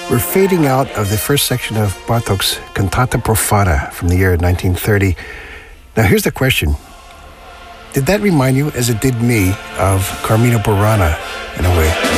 We're fading out of the first section of Bartók's Cantata Profana from the year 1930. Now, here's the question. Did that remind you, as it did me, of Carmina Burana in a way?